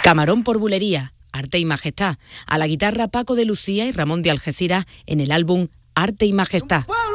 Camarón por bulería, Arte y Majestad. A la guitarra Paco de Lucía y Ramón de Algeciras en el álbum Arte y Majestad.